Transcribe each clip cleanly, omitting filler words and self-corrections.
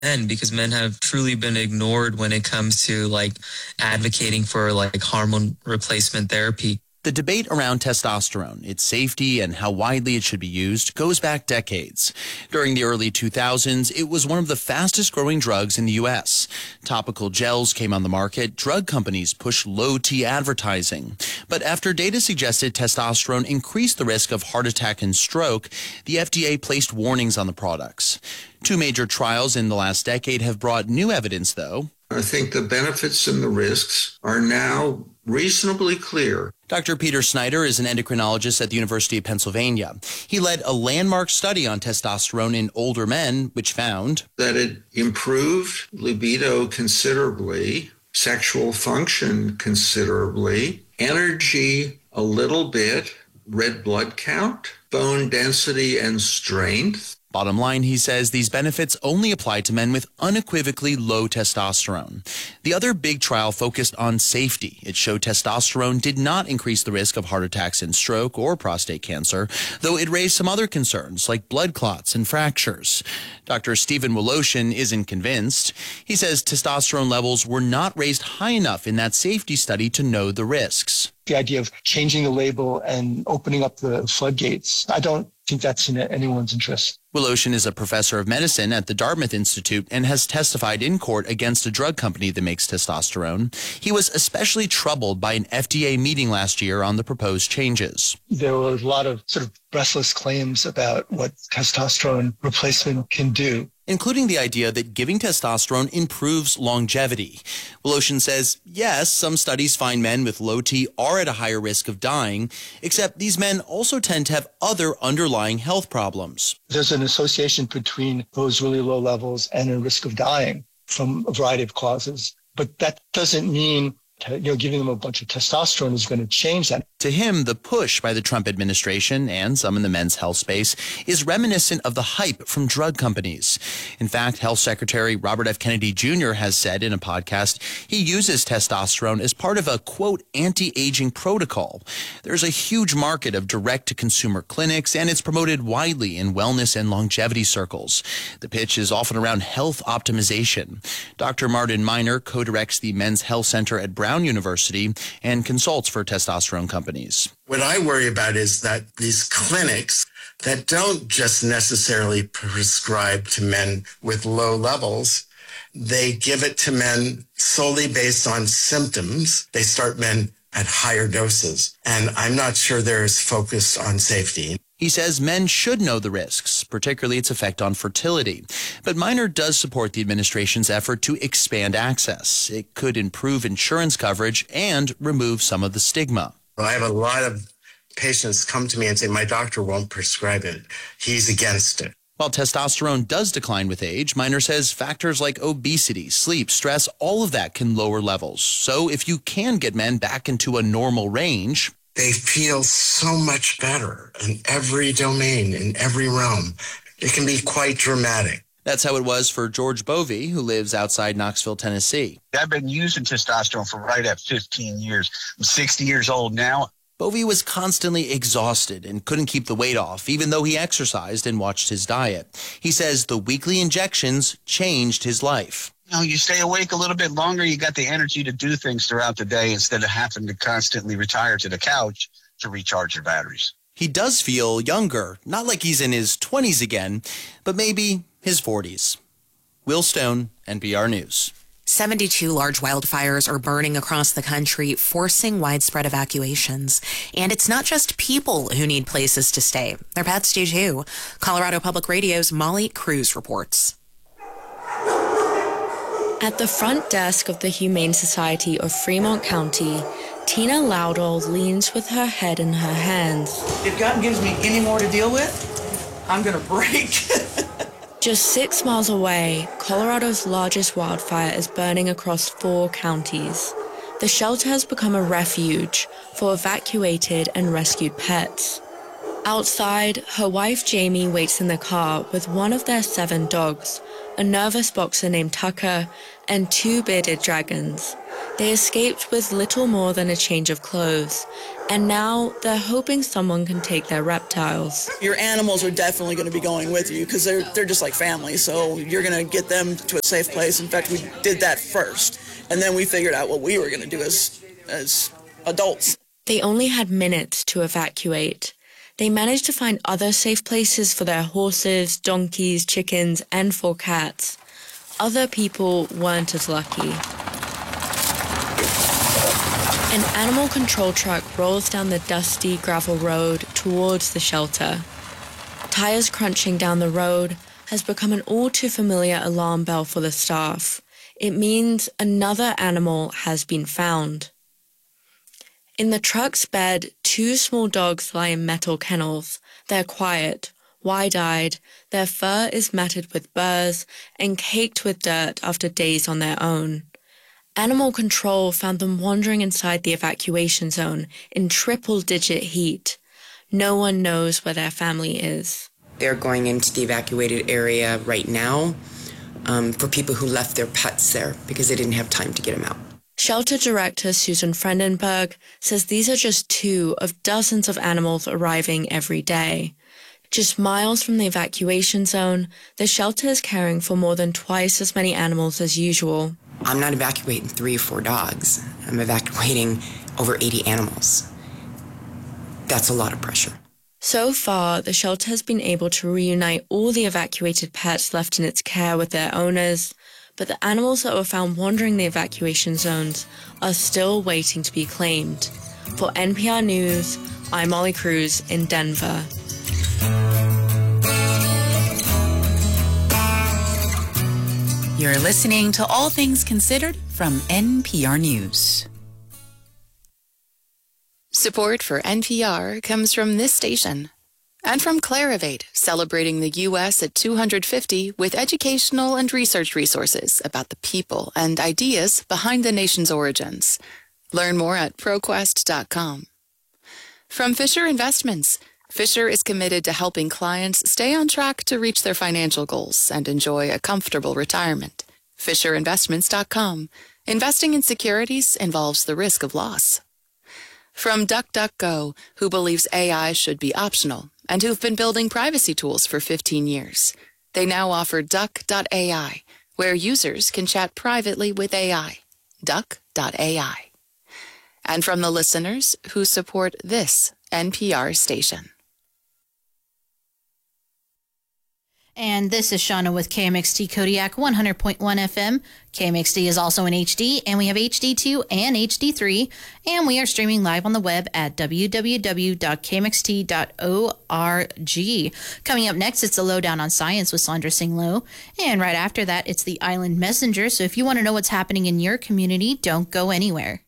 men, because men have truly been ignored when it comes to like advocating for like hormone replacement therapy. The debate around testosterone, its safety, and how widely it should be used goes back decades. During the early 2000s, it was one of the fastest growing drugs in the U.S. Topical gels came on the market. Drug companies pushed low-T advertising. But after data suggested testosterone increased the risk of heart attack and stroke, the FDA placed warnings on the products. Two major trials in the last decade have brought new evidence, though. I think the benefits and the risks are now reasonably clear. Dr. Peter Snyder is an endocrinologist at the University of Pennsylvania. He led a landmark study on testosterone in older men, which found that it improved libido considerably, sexual function considerably, energy a little bit, red blood count, bone density and strength. Bottom line, he says these benefits only apply to men with unequivocally low testosterone. The other big trial focused on safety. It showed testosterone did not increase the risk of heart attacks and stroke or prostate cancer, though it raised some other concerns like blood clots and fractures. Dr. Stephen Woloshin isn't convinced. He says testosterone levels were not raised high enough in that safety study to know the risks. The idea of changing the label and opening up the floodgates, I don't think that's in anyone's interest. Woloshin is a professor of medicine at the Dartmouth Institute and has testified in court against a drug company that makes testosterone. He was especially troubled by an FDA meeting last year on the proposed changes. There were a lot of sort of breathless claims about what testosterone replacement can do, including the idea that giving testosterone improves longevity. Woloshin says, yes, some studies find men with low T are at a higher risk of dying, except these men also tend to have other underlying health problems. There's an association between those really low levels and a risk of dying from a variety of causes. But that doesn't mean giving them a bunch of testosterone is going to change that. To him, the push by the Trump administration and some in the men's health space is reminiscent of the hype from drug companies. In fact, Health Secretary Robert F. Kennedy Jr. has said in a podcast he uses testosterone as part of a, quote, anti-aging protocol. There's a huge market of direct-to-consumer clinics, and it's promoted widely in wellness and longevity circles. The pitch is often around health optimization. Dr. Martin Miner co-directs the Men's Health Center at Brown University and consults for testosterone companies. What I worry about is that these clinics that don't just necessarily prescribe to men with low levels, they give it to men solely based on symptoms. They start men at higher doses, and I'm not sure they're as focused on safety. He says men should know the risks, particularly its effect on fertility. But Miner does support the administration's effort to expand access. It could improve insurance coverage and remove some of the stigma. Well, I have a lot of patients come to me and say, my doctor won't prescribe it. He's against it. While testosterone does decline with age, Miner says factors like obesity, sleep, stress, all of that can lower levels. So if you can get men back into a normal range, they feel so much better in every domain, in every realm. It can be quite dramatic. That's how it was for George Bovey, who lives outside Knoxville, Tennessee. I've been using testosterone for right at 15 years. I'm 60 years old now. Bovey was constantly exhausted and couldn't keep the weight off, even though he exercised and watched his diet. He says the weekly injections changed his life. You stay awake a little bit longer, you got the energy to do things throughout the day instead of having to constantly retire to the couch to recharge your batteries. He does feel younger, not like he's in his 20s again, but maybe his 40s. Will Stone, NPR News. 72 large wildfires are burning across the country, forcing widespread evacuations. And it's not just people who need places to stay. Their pets do too. Colorado Public Radio's Molly Cruz reports. At the front desk of the Humane Society of Fremont County, Tina Loudall leans with her head in her hands. If God gives me any more to deal with, I'm going to break. Just 6 miles away, Colorado's largest wildfire is burning across 4 counties. The shelter has become a refuge for evacuated and rescued pets. Outside, her wife Jamie waits in the car with one of their 7 dogs, a nervous boxer named Tucker, and 2 bearded dragons. They escaped with little more than a change of clothes, and now they're hoping someone can take their reptiles. Your animals are definitely going to be going with you because they're just like family, so you're going to get them to a safe place. In fact, we did that first, and then we figured out what we were going to do as adults. They only had minutes to evacuate. They managed to find other safe places for their horses, donkeys, chickens, and 4 cats. Other people weren't as lucky. An animal control truck rolls down the dusty gravel road towards the shelter. Tires crunching down the road has become an all-too-familiar alarm bell for the staff. It means another animal has been found. In the truck's bed, 2 small dogs lie in metal kennels. They're quiet, wide-eyed, their fur is matted with burrs and caked with dirt after days on their own. Animal control found them wandering inside the evacuation zone in triple-digit heat. No one knows where their family is. They're going into the evacuated area right now for people who left their pets there because they didn't have time to get them out. Shelter director Susan Frendenberg says these are just 2 of dozens of animals arriving every day. Just miles from the evacuation zone, the shelter is caring for more than twice as many animals as usual. I'm not evacuating 3 or 4 dogs. I'm evacuating over 80 animals. That's a lot of pressure. So far, the shelter has been able to reunite all the evacuated pets left in its care with their owners, but the animals that were found wandering the evacuation zones are still waiting to be claimed. For NPR News, I'm Molly Cruz in Denver. You're listening to All Things Considered from NPR News. Support for NPR comes from this station and from Clarivate, celebrating the U.S. at 250 with educational and research resources about the people and ideas behind the nation's origins. Learn more at ProQuest.com. From Fisher Investments, Fisher is committed to helping clients stay on track to reach their financial goals and enjoy a comfortable retirement. FisherInvestments.com. Investing in securities involves the risk of loss. From DuckDuckGo, who believes AI should be optional and who've been building privacy tools for 15 years. They now offer Duck.ai, where users can chat privately with AI. Duck.ai. And from the listeners who support this NPR station. And this is Shauna with KMXT Kodiak 100.1 FM. KMXT is also in HD, and we have HD2 and HD3. And we are streaming live on the web at www.kmxt.org. Coming up next, it's the Lowdown on Science with Sandra Singh Low. And right after that, it's the Island Messenger. So if you want to know what's happening in your community, don't go anywhere.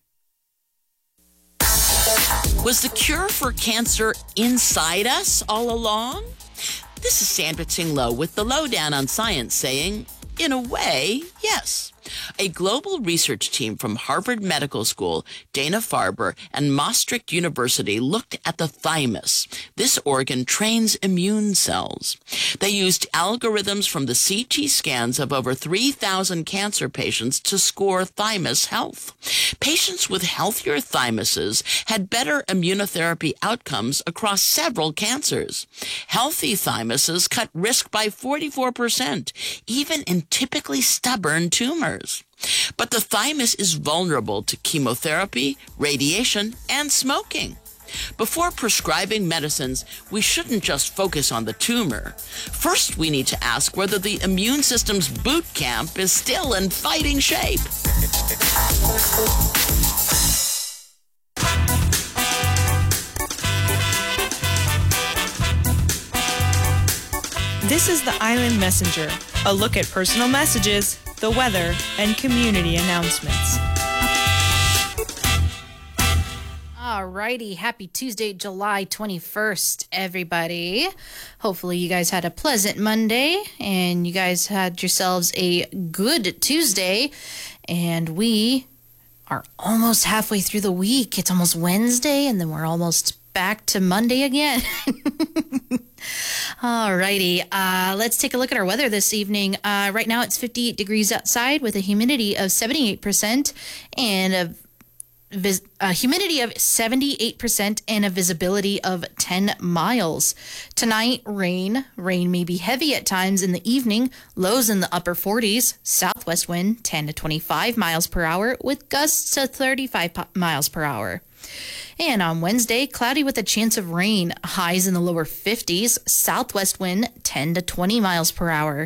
Was the cure for cancer inside us all along? This is Sandra Singh Low with the Lowdown on Science saying, in a way, yes. A global research team from Harvard Medical School, Dana-Farber, and Maastricht University looked at the thymus. This organ trains immune cells. They used algorithms from the CT scans of over 3,000 cancer patients to score thymus health. Patients with healthier thymuses had better immunotherapy outcomes across several cancers. Healthy thymuses cut risk by 44%, even in typically stubborn tumors. But the thymus is vulnerable to chemotherapy, radiation, and smoking. Before prescribing medicines, we shouldn't just focus on the tumor. First, we need to ask whether the immune system's boot camp is still in fighting shape. This is the Island Messenger, a look at personal messages, the weather, and community announcements. Alrighty, happy Tuesday, July 21st, everybody. Hopefully you guys had a pleasant Monday and you guys had yourselves a good Tuesday. And we are almost halfway through the week. It's almost Wednesday and then we're almost back to Monday again. Alrighty, let's take a look at our weather this evening. Right now it's 58 degrees outside with a humidity of 78% and a humidity of 78% and a visibility of 10 miles. Tonight, rain. Rain may be heavy at times in the evening. Lows in the upper 40s. Southwest wind 10 to 25 miles per hour with gusts to 35 miles per hour. And on Wednesday, cloudy with a chance of rain. Highs in the lower 50s. Southwest wind 10 to 20 miles per hour.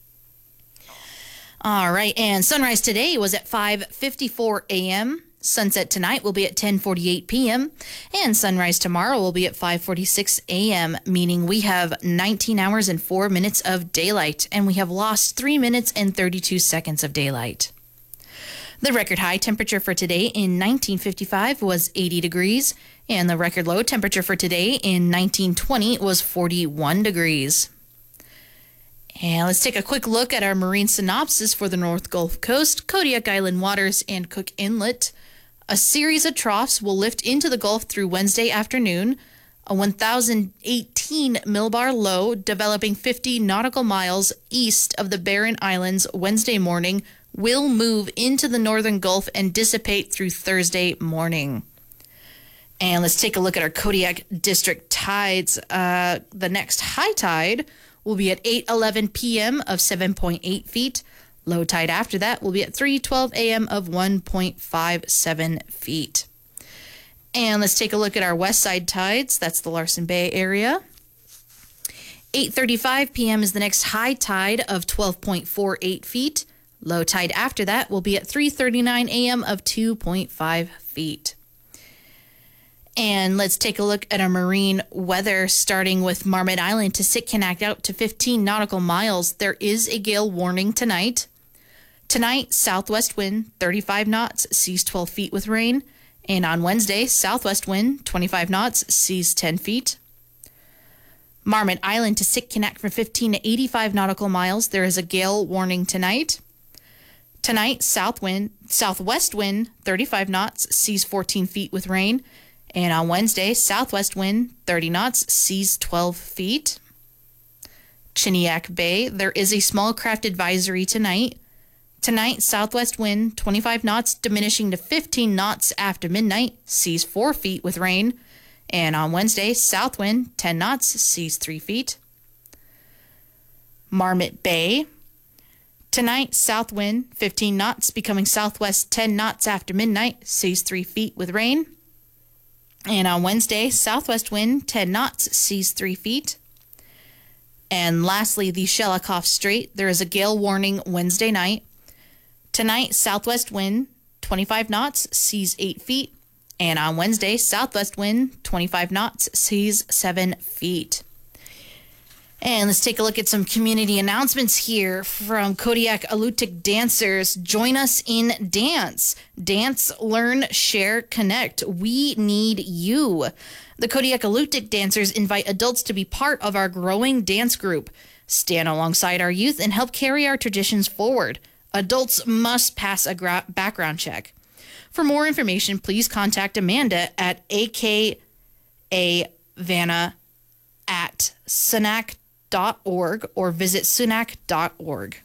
All right, and sunrise today was at 5:54 a.m. Sunset tonight will be at 10:48 p.m. and sunrise tomorrow will be at 5:46 a.m., meaning we have 19 hours and 4 minutes of daylight, and we have lost 3 minutes and 32 seconds of daylight. The record high temperature for today in 1955 was 80 degrees, and the record low temperature for today in 1920 was 41 degrees. And let's take a quick look at our marine synopsis for the North Gulf Coast, Kodiak Island waters, and Cook Inlet. A series of troughs will lift into the Gulf through Wednesday afternoon. A 1,018 millbar low developing 50 nautical miles east of the Barren Islands Wednesday morning will move into the northern Gulf and dissipate through Thursday morning. And let's take a look at our Kodiak District tides. The next high tide will be at 8:11 p.m. of 7.8 feet. Low tide after that will be at 3:12 a.m. of 1.57 feet. And let's take a look at our west side tides. That's the Larsen Bay area. 8:35 p.m. is the next high tide of 12.48 feet. Low tide after that will be at 3:39 a.m. of 2.5 feet. And let's take a look at our marine weather, starting with Marmot Island to Sitkinak out to 15 nautical miles. There is a gale warning tonight. Tonight, southwest wind 35 knots, seas 12 feet with rain. And on Wednesday, southwest wind 25 knots, seas 10 feet. Marmot Island to Sitkinak from 15 to 85 nautical miles. There is a gale warning tonight. Tonight, southwest wind 35 knots, seas 14 feet with rain. And on Wednesday, southwest wind 30 knots, seas 12 feet. Chiniak Bay, there is a small craft advisory tonight. Tonight, southwest wind 25 knots, diminishing to 15 knots after midnight, seas 4 feet with rain. And on Wednesday, south wind 10 knots, seas 3 feet. Marmot Bay, tonight, south wind 15 knots, becoming southwest 10 knots after midnight, seas 3 feet with rain. And on Wednesday, southwest wind 10 knots, seas 3 feet. And lastly, the Shelikof Strait, there is a gale warning Wednesday night. Tonight, southwest wind 25 knots, seas 8 feet. And on Wednesday, southwest wind 25 knots, seas 7 feet. And let's take a look at some community announcements here from Kodiak Alutiiq dancers. Join us in dance. Dance, learn, share, connect. We need you. The Kodiak Alutiiq dancers invite adults to be part of our growing dance group. Stand alongside our youth and help carry our traditions forward. Adults must pass a background check. For more information, please contact Amanda at akavanna@sunac.org or visit sunac.org.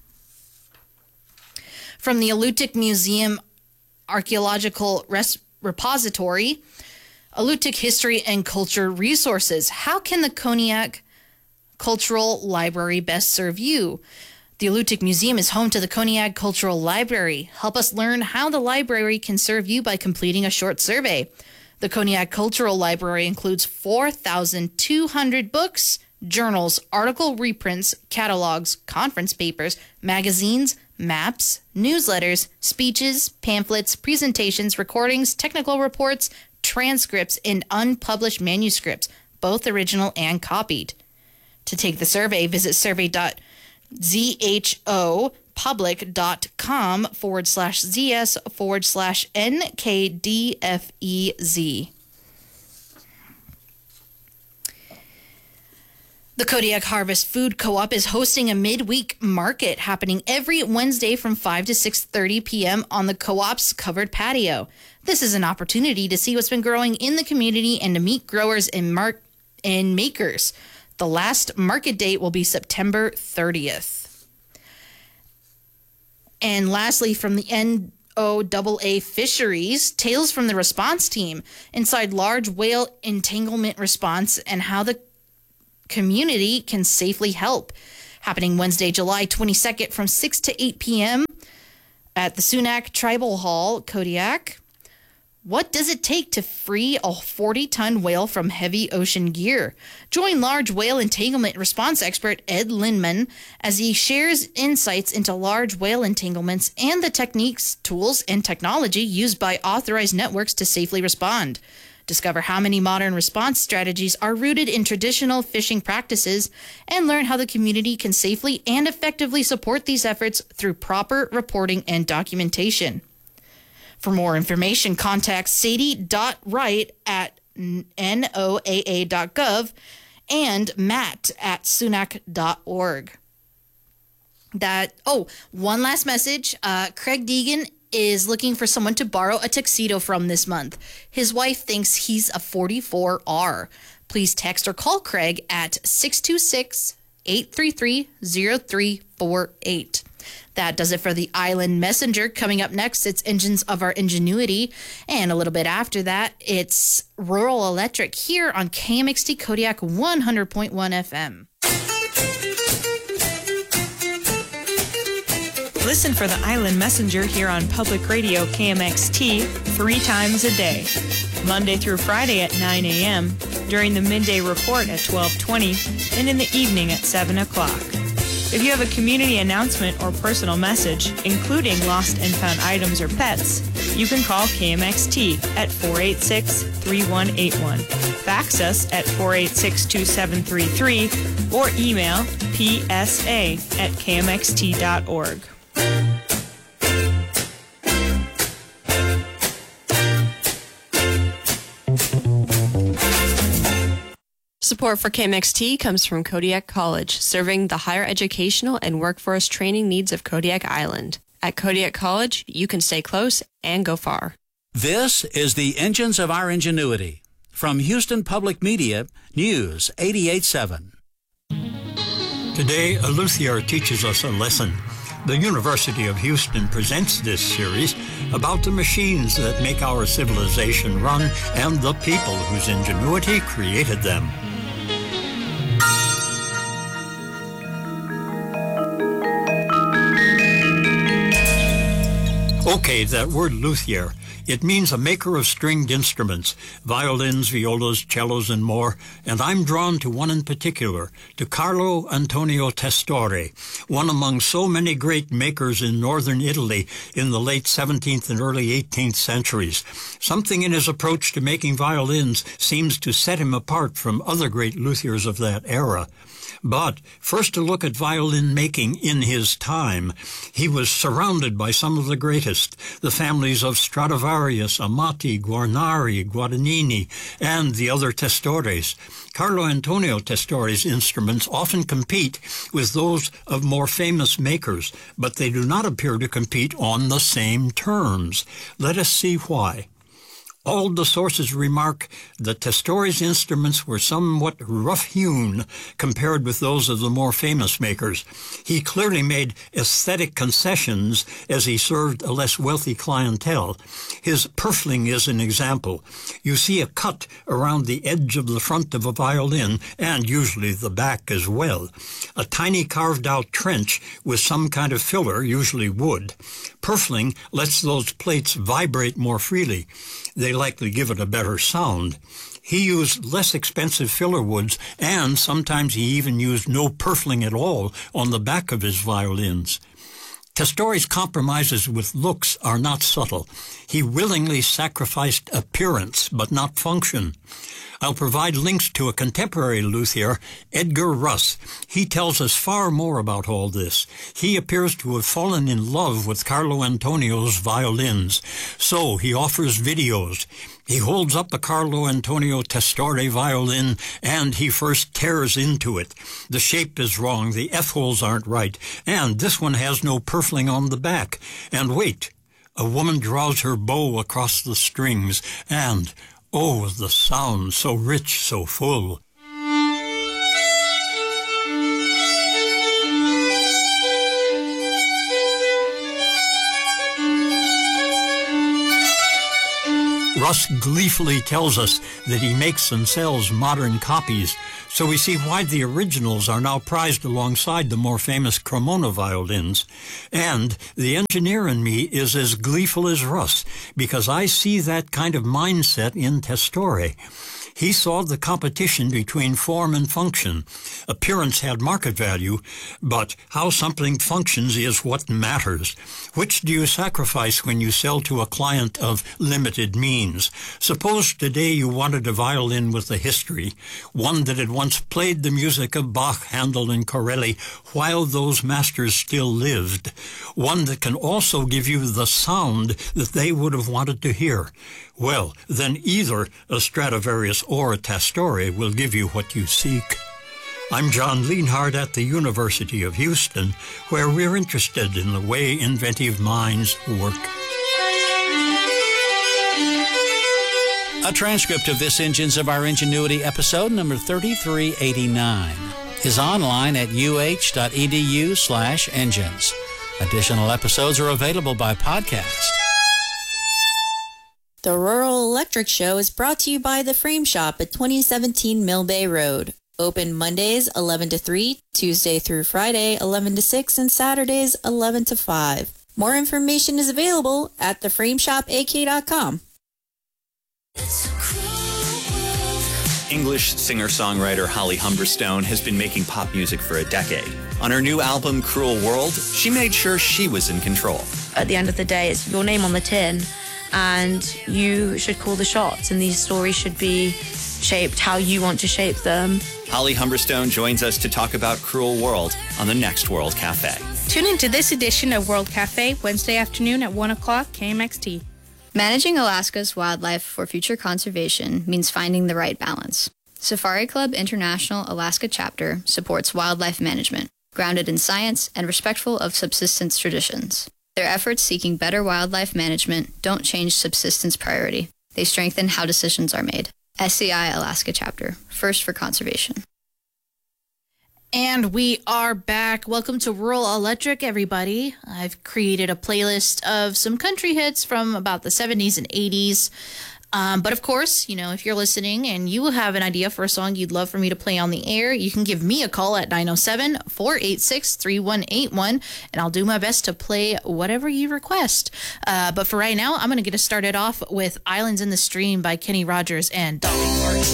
From the Alutiiq Museum Archaeological Repository, Alutiiq History and Culture Resources. How can the Kodiak Cultural Library best serve you? The Alutiiq Museum is home to the Kodiak Cultural Library. Help us learn how the library can serve you by completing a short survey. The Kodiak Cultural Library includes 4,200 books, journals, article reprints, catalogs, conference papers, magazines, maps, newsletters, speeches, pamphlets, presentations, recordings, technical reports, transcripts, and unpublished manuscripts, both original and copied. To take the survey, visit survey.zhopublic.com/ZS/NKDFEZ. The Kodiak Harvest Food Co-op is hosting a midweek market happening every Wednesday from 5 to 6:30 p.m. on the co-op's covered patio. This is an opportunity to see what's been growing in the community and to meet growers and makers. The last market date will be September 30th. And lastly, from the NOAA Fisheries, Tales from the Response Team inside large whale entanglement response and how the community can safely help. Happening Wednesday, July 22nd from 6 to 8 p.m. at the Sunac Tribal Hall, Kodiak. What does it take to free a 40-ton whale from heavy ocean gear? Join large whale entanglement response expert Ed Lindman as he shares insights into large whale entanglements and the techniques, tools, and technology used by authorized networks to safely respond. Discover how many modern response strategies are rooted in traditional fishing practices and learn how the community can safely and effectively support these efforts through proper reporting and documentation. For more information, contact sadie.wright at noaa.gov and matt at sunac.org. One last message. Craig Deegan is looking for someone to borrow a tuxedo from this month. His wife thinks he's a 44R. Please text or call Craig at 626-833-0348. That does it for the Island Messenger. Coming up next, it's Engines of Our Ingenuity. And a little bit after that, it's Rural Electric here on KMXT Kodiak 100.1 FM. Listen for the Island Messenger here on Public Radio KMXT 3 times a day, Monday through Friday at 9 a.m., during the midday report at 12:20, and in the evening at 7 o'clock. If you have a community announcement or personal message, including lost and found items or pets, you can call KMXT at 486-3181. Fax us at 486-2733 or email psa@kmxt.org. Support for KMXT comes from Kodiak College, serving the higher educational and workforce training needs of Kodiak Island. At Kodiak College, you can stay close and go far. This is the Engines of Our Ingenuity. From Houston Public Media, News 88.7. Today, a luthier teaches us a lesson. The University of Houston presents this series about the machines that make our civilization run and the people whose ingenuity created them. Okay, that word luthier, it means a maker of stringed instruments, violins, violas, cellos, and more, and I'm drawn to one in particular, to Carlo Antonio Testore, one among so many great makers in northern Italy in the late 17th and early 18th centuries. Something in his approach to making violins seems to set him apart from other great luthiers of that era. But first to look at violin making in his time. He was surrounded by some of the greatest, the families of Stradivarius, Amati, Guarnari, Guadagnini, and the other Testores. Carlo Antonio Testore's instruments often compete with those of more famous makers, but they do not appear to compete on the same terms. Let us see why. All the sources remark that Testore's instruments were somewhat rough-hewn compared with those of the more famous makers. He clearly made aesthetic concessions as he served a less wealthy clientele. His purfling is an example. You see a cut around the edge of the front of a violin, and usually the back as well. A tiny carved-out trench with some kind of filler, usually wood. Purfling lets those plates vibrate more freely. They likely give it a better sound. He used less expensive filler woods, and sometimes he even used no purfling at all on the back of his violins. Testore's compromises with looks are not subtle. He willingly sacrificed appearance, but not function. I'll provide links to a contemporary luthier, Edgar Russ. He tells us far more about all this. He appears to have fallen in love with Carlo Antonio's violins, so he offers videos. He holds up a Carlo Antonio Testore violin, and he first tears into it. The shape is wrong, the F-holes aren't right, and this one has no purfling on the back. And wait, a woman draws her bow across the strings, and, oh, the sound, so rich, so full. Russ gleefully tells us that he makes and sells modern copies, so we see why the originals are now prized alongside the more famous Cremona violins. And the engineer in me is as gleeful as Russ, because I see that kind of mindset in Testore. He saw the competition between form and function. Appearance had market value, but how something functions is what matters. Which do you sacrifice when you sell to a client of limited means? Suppose today you wanted a violin with a history, one that had once played the music of Bach, Handel, and Corelli while those masters still lived, one that can also give you the sound that they would have wanted to hear. Well, then either a Stradivarius or a Testore will give you what you seek. I'm John Lienhardt at the University of Houston, where we're interested in the way inventive minds work. A transcript of this Engines of Our Ingenuity episode, number 3389, is online at uh.edu/engines. Additional episodes are available by podcast. The Rural Electric Show is brought to you by The Frame Shop at 2017 Mill Bay Road. Open Mondays 11 to 3, Tuesday through Friday 11 to 6, and Saturdays 11 to 5. More information is available at theframeshopak.com. English singer-songwriter Holly Humberstone has been making pop music for a decade. On her new album, Cruel World, she made sure she was in control. At the end of the day, it's your name on the tin, and you should call the shots, and these stories should be shaped how you want to shape them. Holly Humberstone joins us to talk about Cruel World on the next World Cafe. Tune into this edition of World Cafe, Wednesday afternoon at 1 o'clock, KMXT. Managing Alaska's wildlife for future conservation means finding the right balance. Safari Club International Alaska Chapter supports wildlife management, grounded in science and respectful of subsistence traditions. Their efforts seeking better wildlife management don't change subsistence priority. They strengthen how decisions are made. SCI Alaska Chapter, first for conservation. And we are back. Welcome to Rural Electric, everybody. I've created a playlist of some country hits from about the 70s and 80s. But of course, you know, if you're listening and you have an idea for a song you'd love for me to play on the air, you can give me a call at 907-486-3181, and I'll do my best to play whatever you request. But for right now, I'm going to get us started off with Islands in the Stream by Kenny Rogers and Dolly.